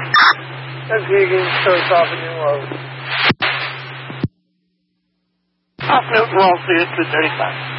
That's Higgins, starts off a new load. Off Newton Roll, 235.